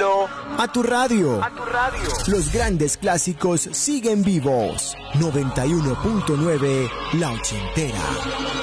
Súbelo a tu radio. a tu radio. Los grandes clásicos siguen vivos. 91.9 La Ochentera.